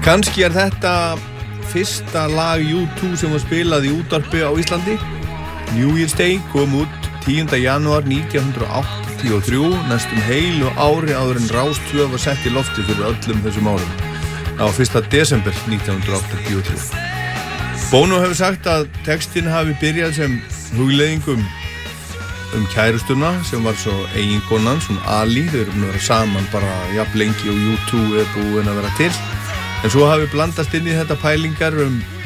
Kannski þetta fyrsta lag U2 sem var spilað í útvarpi á Íslandi. New Year's Day kom út 10. janúar 1983, næstum heilu ári áður en Rás 2 var sett í lofti fyrir öllum þessum árum. Á 1. desember 1983. Bono hefur sagt að textinn hafi byrjað sem hugleiðing um kærustuna sem var svo eiginkonan, svona Ali. Þau eru búin að vera saman bara jafn lengi og U2 er búin að vera til. En svo hafi blandast inn í þetta pælingar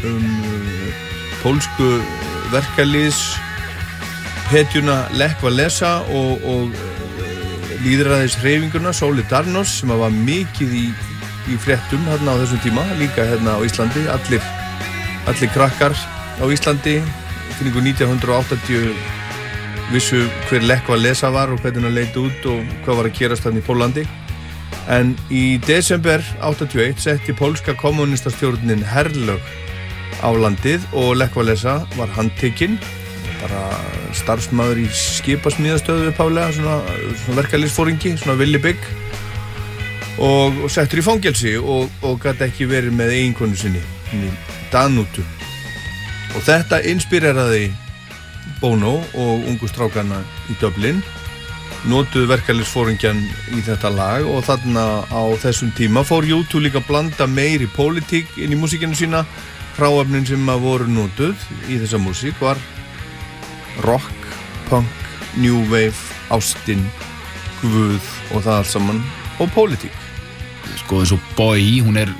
pólsku verkalýðs hetjuna Lech Walesa og lýðræðishreyfinguna Solidarność sem var mikið í fréttum hérna á þessum tíma, líka hérna á Íslandi. Allir krakkar á Íslandi kringu 1980 vissu hver Lech Walesa var og hvernig hann leit út og hvað var að gerast þarna í Pólandi. En í desember 81 setti pólska kommunistastjórnin herlög á landið og Lech Walesa var handtekinn, bara starfsmaður í skipasmíðastöðu upphaflega, svona verkalýðsforingi, svona Willy Bigg, og settur í fangelsi og gat ekki verið með eiginkonu sinni, Danútu. Og þetta inspireraði Bono og ungu strákana í Dublin, notuðu verkalýðsforingjan í þetta lag og þarna á þessum tíma fór U2 líka að blanda meiri pólitík inn í músíkinu sína. Hráefnin sem að voru notuð í þessa músík var rock, punk, new wave, ástin, guð og það allt saman og pólitík. Sko eins og Boy, hún er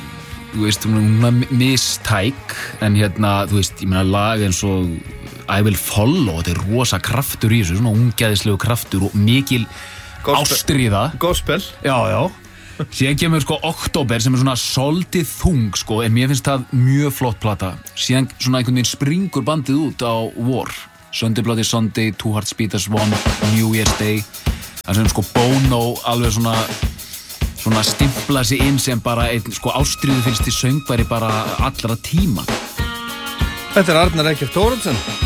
mistæk en hérna, þú veist, ég meina lag eins og I Will Follow, þetta er rosa kraftur í þessu, svona ungæðislegu kraftur og mikil ástríða. Gospel. Já. Síðan kemur sko Oktober sem er svona soldið þung sko, en mér finnst það mjög flott plata. Síðan svona einhvern veginn springur bandið út á War. Sunday Bloody Sunday, Two Hearts Beat as One, New Year's Day. Það sem sko Bono alveg svona stimpla sig inn sem bara einn sko ástríðu finnst í söngvari bara allra tíma. Þetta er Arnar Eggert Thoroddsen.